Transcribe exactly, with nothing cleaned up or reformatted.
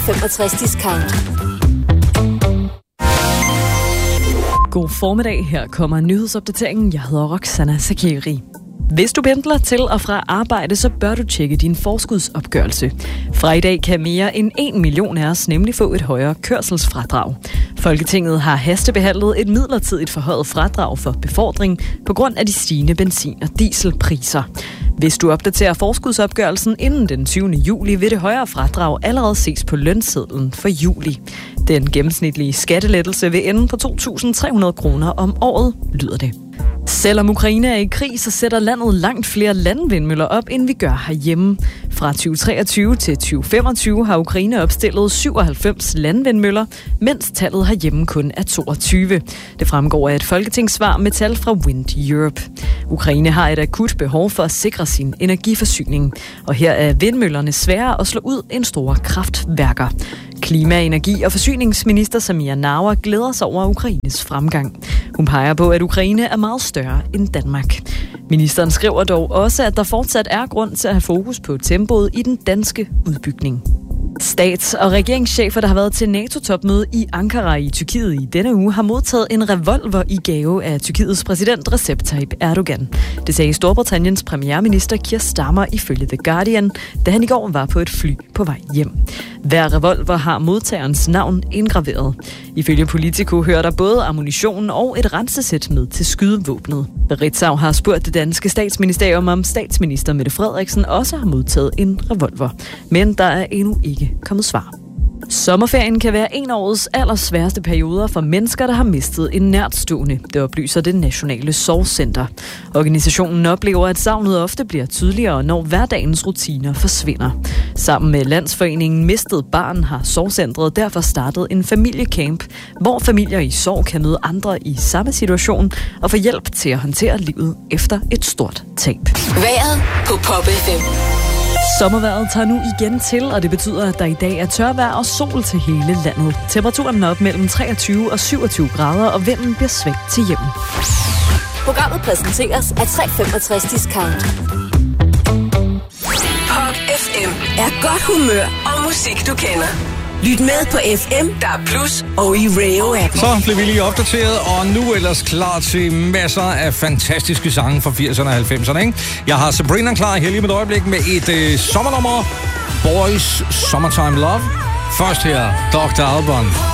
femogtres discount. God formiddag, her kommer nyhedsopdateringen. Jeg hedder Roxana Sakiri. Hvis du pendler til og fra arbejde, så bør du tjekke din forskudsopgørelse. Fra i dag kan mere end en million af os nemlig få et højere kørselsfradrag. Folketinget har hastebehandlet et midlertidigt forhøjet fradrag for befordring på grund af de stigende benzin- og dieselpriser. Hvis du opdaterer forskudsopgørelsen inden den tyvende juli, vil det højere fradrag allerede ses på lønsedlen for juli. Den gennemsnitlige skattelettelse vil ende på to tusind tre hundrede kroner om året, lyder det. Selvom Ukraine er i krig, så sætter landet langt flere landvindmøller op, end vi gør herhjemme. Fra tyve treogtyve til tyve femogtyve har Ukraine opstillet syvoghalvfems landvindmøller, mens tallet herhjemme kun er toogtyve. Det fremgår af et folketingssvar med tal fra Wind Europe. Ukraine har et akut behov for at sikre sin energiforsyning, og her er vindmøllerne sværere at slå ud end store kraftværker. Klima-, energi- og forsyningsminister Samir Nawa glæder sig over Ukraines fremgang. Hun peger på, at Ukraine er meget større end Danmark. Ministeren skriver dog også, at der fortsat er grund til at have fokus på tempoet i den danske udbygning. Stats- og regeringschefer, der har været til NATO-topmøde i Ankara i Tyrkiet i denne uge, har modtaget en revolver i gave af Tyrkiets præsident Recep Tayyip Erdogan. Det sagde Storbritanniens premierminister Keir Starmer ifølge The Guardian, da han i går var på et fly på vej hjem. Hver revolver har modtagerens navn indgraveret. Ifølge Politico hører der både ammunition og et rensesæt med til skydevåbnet. Ritzau har spurgt det danske statsministerium, om statsminister Mette Frederiksen også har modtaget en revolver. Men der er endnu ikke kommet svar. Sommerferien kan være en af årets allersværeste perioder for mennesker, der har mistet en nærtstående. Det oplyser det Nationale Sorgcenter. Organisationen oplever, at savnet ofte bliver tydeligere, når hverdagens rutiner forsvinder. Sammen med Landsforeningen Mistet Barn har Sorgcentret derfor startet en familiecamp, hvor familier i sorg kan møde andre i samme situation og få hjælp til at håndtere livet efter et stort tab. Vejret på Pop F M. Sommervejret tager nu igen til, og det betyder, at der i dag er tørvejr og sol til hele landet. Temperaturen er op mellem treogtyve og syvogtyve grader, og vinden bliver svagt til hjemme. Programmet præsenteres af tre femogtres discount. Pop F M er godt humør og musik, du kender. Lyt med på F M, der er plus, og i Radio-appen. Så blev vi lige opdateret, og nu ellers klar til masser af fantastiske sange fra firserne og halvfemserne, ikke? Jeg har Sabrina klar her lige med et øjeblik med et øh, sommernummer. Boys Summertime Love. Først her, doktor Alban.